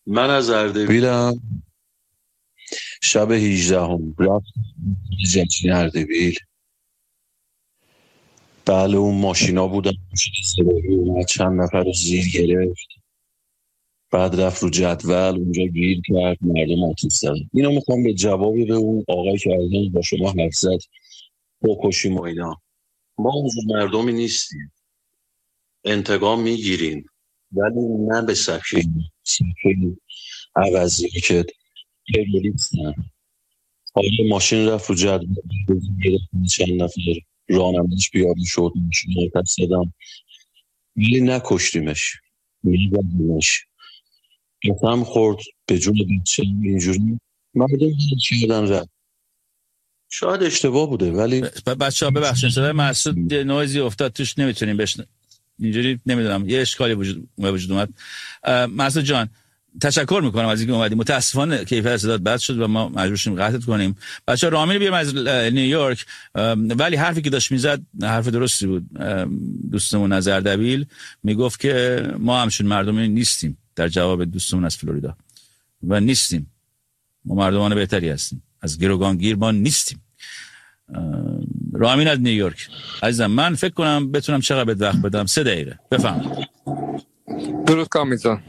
من از اردبیلم. شب 18 رفت جنگی اردبیل. بله اون ماشینا بودن، سواری اومد چند نفر رو زیر گرفت، بعد رفت رو جدول اونجا گیر کرد، مردم آتیش زدن. اینو میخوام به جوابی به اون آقای که الان با شما حرف زد بکشیم و اینا. ما اونجور مردمی نیستیم، انتقام میگیریم ولی نه به سبک عوضی که تروریستن. حالا ماشین رفت رو جدول گرفت چند نفر رانندش بیابی شد، ماشین رو پس زدم ولی نکشتیمش، میگردیمش. قسم خورد به جون بچه اینجوری مردم کردن رفت. شاید اشتباه بوده ولی بچه‌ها ببخشید صدای مسعود نویزی افتاد توش، نمیتونیم بشن اینجوری، نمیدونم یه اشکالی وجود اومد. مسعود جان تشکر میکنم از اینکه اومدید. متاسفانه کیفیت صدات بد شد و ما مجبور شدیم قطعت کنیم. بچه‌ها رامین بیاریم از نیویورک، ولی حرفی که داشت میزد حرف درستی بود. دوستمون از اردبیل میگفت که ما همچون مردمی نیستیم، در جواب دوستمون از فلوریدا، و نیستیم، ما مردمان بهتری هستیم، از گروگانگیر ما نیستیم. رامین از نیویورک عزیزم، من فکر کنم بتونم چقدر وقت بدم، 3 دقیقه بفهم. درود کامیزان.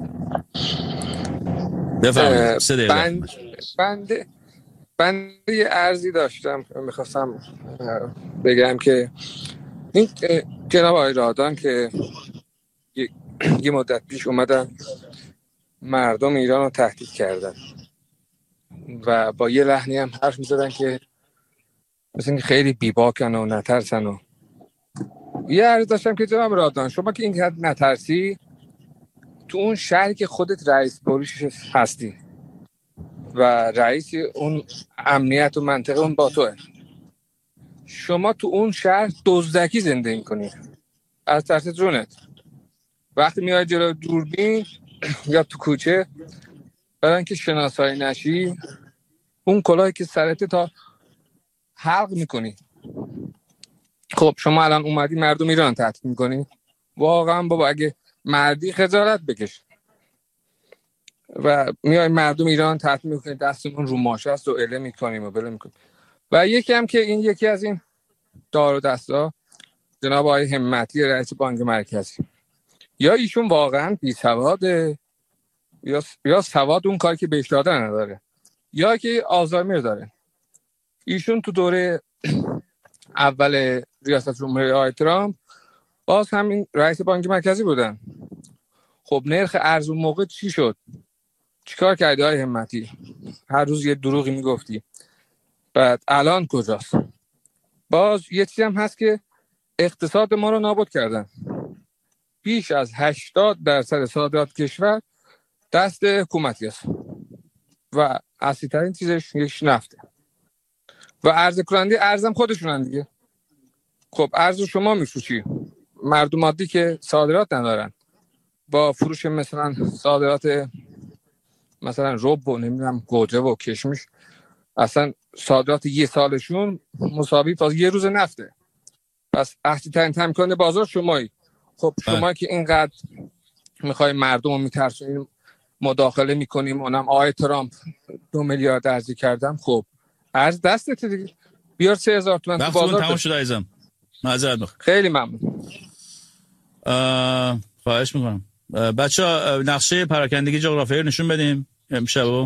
بفهم 3 دقیقه. بنده یه عرضی داشتم، میخواستم بگم که این جناب آقای رادان که یه مدت پیش اومدن مردم ایران رو تهدید کردن و با یه لحنی هم حرف میزدن که مثل اینکه خیلی بیباکن و نترسن. و یه عرض داشتم که جناب رادان، شما که این نترسی، تو اون شهری که خودت رئیس پلیس هستی و رئیس اون امنیت و منطقه اون با توه، شما تو اون شهر دزدکی زندگی میکنی از ترس جونت. وقتی میای جلو دوربین یا تو کوچه برای اینکه شناسایی نشی، اون کلاهی که سرته تا حلق میکنی. خب شما الان اومدی مردم ایران تهدید میکنی؟ واقعا بابا اگه مردی خجالت بکش. و میای مردم ایران تهدید میکنی، دستمون رو ماشه است و اله میکنیم و بله میکنیم. و یکی هم که این یکی از این دار و دستا جناب آقای همتی رئیس بانک مرکزی، یا ایشون واقعا بی سواده یا سواد اون کاری که بهش دادن نداره، یا که آلزایمر داره. ایشون تو دوره اول ریاست جمهوری آقای ترامپ باز همین رئیس بانک مرکزی بودن. خب نرخ ارز اون موقع چی شد؟ چیکار کردی آقای همتی؟ هر روز یه دروغی میگفتی. بعد الان کجاست؟ باز یه چیزی هم هست که اقتصاد ما رو نابود کردن. بیش از 80% صادرات کشور دست حکومتی است و اصلی ترین چیزش یک نفته و عرضه کننده ارزم خودشونن دیگه. خب ارز شما میفروشی، مردم عادی که صادرات ندارن با فروش مثلا صادرات مثلا رب و نمیدونم گوجه و کشمش، اصلا صادرات یه سالشون مساوی با یه روز نفته. پس اصلی ترین تامین کننده بازار شمایی. خب شما که اینقدر میخوای مردم رو میترسونیم، مداخله میکنیم، اونم آقای ترامپ 2 میلیارد ارزی کردم. خب ارز دستت دیگه، بیار 3000 تومان تو بازار. تمام شد عزیزم، معذرت میخوام. خیلی ممنون. خواهش میکنم. بچه‌ها نقشه پراکندگی جغرافیایی رو نشون بدیم امشب.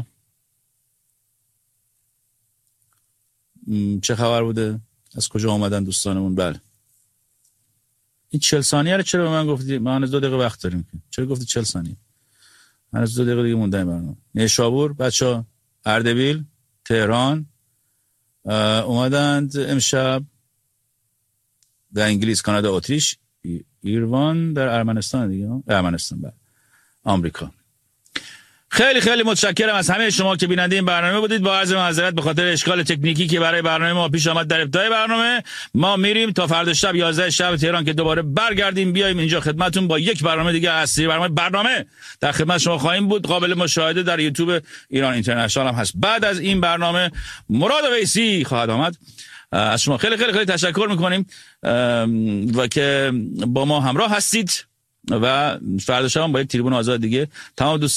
چه خبر بوده؟ از کجا آمدن دوستانمون؟ بله این 40 ثانیه رو چرا به من گفتی؟ ما هنوز 2 دقیقه وقت داریم. چرا گفتی 40 ثانیه؟ هنوز 2 دقیقه دیگه مونده برنامه. نیشابور بچه‌ها، اردبیل، تهران اومدند امشب. در انگلیس، کانادا، اتریش، ایروان در ارمنستان دیگه، ارمنستان، بله، آمریکا. خیلی خیلی متشکرم از همه شما که بیننده این برنامه بودید. با عرض معذرت به خاطر اشکال تکنیکی که برای برنامه ما پیش آمد در ابتدای برنامه. ما میریم تا فردا شب 11 شب تهران که دوباره برگردیم بیایم اینجا خدمتتون با یک برنامه دیگه اصلی. برنامه در خدمت شما خواهیم بود، قابل مشاهده در یوتیوب ایران اینترنشنال هم هست. بعد از این برنامه مراد ویسی خواهد آمد. از شما خیلی خیلی خیلی تشکر میکنیم و که با ما همراه هستید و فردا شب با یک تریبون آزاد دیگه تمام